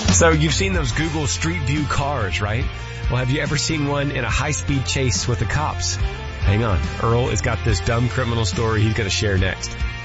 So you've seen those Google Street View cars, right? Well, have you ever seen one in a high-speed chase with the cops? Hang on. Earl has got this dumb criminal story he's going to share next.